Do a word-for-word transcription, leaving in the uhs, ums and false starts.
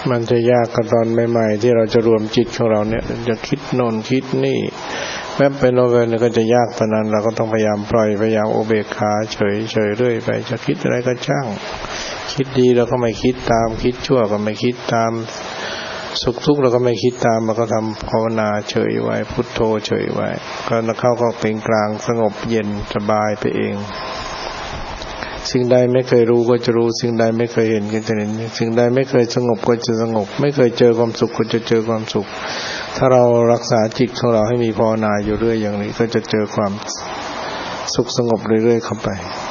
มันจะยากกันตอนใหม่ๆที่เราจะรวมจิตของเราเนี่ยจะคิดโน่นคิดนี่แม้เป็นโนเวลก็จะยากตอนนั้นเราก็ต้องพยายามปล่อยพยายามโอเบกขาเฉยเฉยเรื่อยไปจะคิดอะไรก็ช่างคิดดีเราก็ไม่คิดตามคิดชั่วก็ไม่คิดตามสุขทุกข์เราก็ไม่คิดตามเราก็ทำภาวนาเฉยไว้พุทโธเฉยไว้ก็นักเข้าก็เป็นกลางสงบเย็นสบายไปเองสิ่งใดไม่เคยรู้ก็จะรู้สิ่งใดไม่เคยเห็นก็จะเห็นสิ่งใดไม่เคยสงบก็จะสงบไม่เคยเจอความสุขก็จะเจอความสุขถ้าเรารักษาจิตของเราให้มีภาวนาอยู่เรื่อยอย่างนี้ก็จะเจอความสุขสงบเรื่อยๆเข้าไป